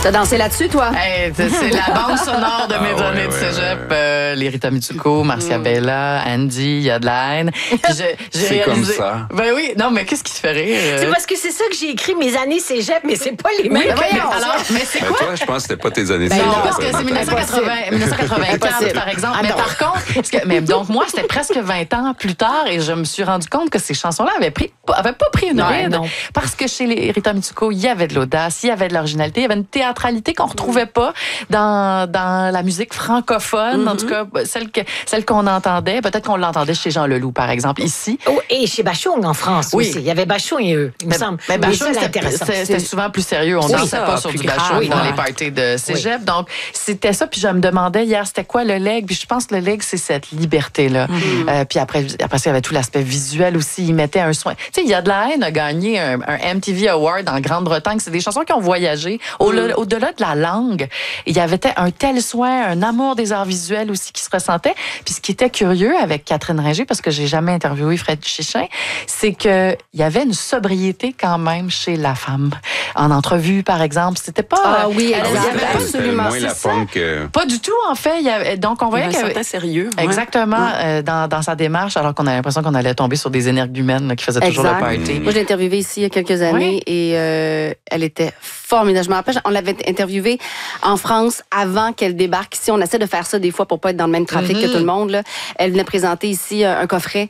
T'as dansé là-dessus, toi? Hey, c'est la bande sonore de mes années de cégep. Les Rita Mitsuko, Marcia Bella, Andy, il y a de la haine. Puis j'ai C'est comme réalisé... ça. Ben oui, non, mais qu'est-ce qui te fait rire? C'est parce que c'est ça que j'ai écrit mes années cégep, mais c'est pas les mêmes. Oui, que- alors, mais c'est Mais quoi? toi, je pense que c'était pas tes années Ben cégep, non, parce que c'est peut-être. 1995, par exemple. Mais par contre, mais donc moi, c'était presque 20 ans plus tard et je me suis rendu compte que ces chansons-là avaient pas pris une ride. non. Parce que chez les Rita Mitsuko, il y avait de l'audace, il y avait de l'originalité, il y avait une théâtralité qu'on retrouvait pas dans la musique francophone, en tout cas, celle qu'on entendait. Peut-être qu'on l'entendait chez Jean Leloup, par exemple, ici. Oh, et chez Bachung en France Oui. aussi. Il y avait Bachung et eux, il me semble. Mais Oui, Bachung, ça, l'intéressant. c'était souvent plus sérieux. On dansait pas sur plus du grave. Bachung Oui, dans ouais. les parties de cégep. Donc, c'était ça. Puis je me demandais hier, c'était quoi le leg? Puis je pense que le leg, c'est cette liberté-là. Puis après ça, il y avait tout l'aspect visuel aussi. Il mettait un soin. Tu sais, il y a de la haine a gagné un MTV Award en Grande-Bretagne. C'est des chansons qui ont voyagé au-delà de la langue. Il y avait un tel soin, un amour des arts visuels aussi qui se ressentait. Puis ce qui était curieux avec Catherine Ringer, parce que j'ai jamais interviewé Fred Chichin, c'est que il y avait une sobriété quand même chez la femme. En entrevue, par exemple, c'était pas... Ah oui, elle- exact. il y avait C'était absolument, moins c'est la ça. funk que... pas du tout, en fait. Donc, on Il y voyait a un que... certain sérieux. ouais. Exactement, dans sa démarche, alors qu'on a l'impression qu'on allait tomber sur des énergumènes là, qui faisaient toujours Exact. le party. Moi, je l'ai interviewée ici il y a quelques années et elle était formidable. Je me rappelle, on l'avait interviewée en France avant qu'elle débarque ici. On essaie de faire ça des fois pour pas être dans le même trafic que tout le monde. Là. Elle venait présenter ici un coffret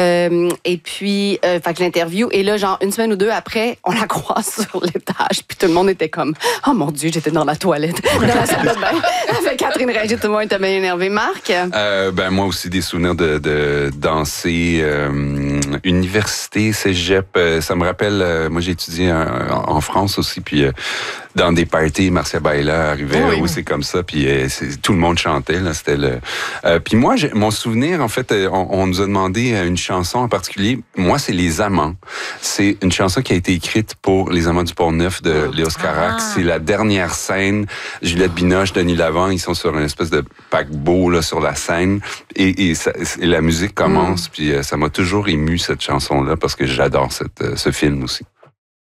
et puis, fait que l'interview. Et là, genre, une semaine ou deux après, on la croise sur l'étage. Puis tout le monde était comme, oh mon Dieu, j'étais dans la toilette. Dans la salle de bain. Avec Catherine Ringer, tout le monde était bien énervé. Marc? Moi aussi, des souvenirs de danser, université, cégep. Ça me rappelle, moi j'ai étudié en France aussi, puis dans des parties, Marcia Baila arrivait aussi comme ça, puis tout le monde chantait. Là, c'était puis moi, mon souvenir, en fait, on nous a demandé une chanson en particulier. Moi, c'est Les Amants. C'est une chanson qui a été écrite pour Les Amants du Pont-Neuf de Léos Carax. C'est la dernière scène. Juliette Binoche, Denis Lavant, ils sont sur une espèce de paquebot là, sur la scène. Et la musique commence, puis ça m'a toujours ému, cette chanson-là, parce que j'adore ce film aussi.